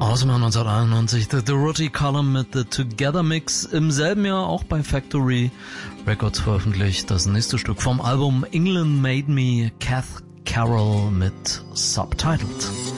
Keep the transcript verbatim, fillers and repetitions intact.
Aus dem Jahr neunzehnhunderteinundneunzig The Dorothy Column mit The Together Mix, im selben Jahr auch bei Factory Records veröffentlicht. Das nächste Stück vom Album England Made Me, Kath Carroll mit Subtitled.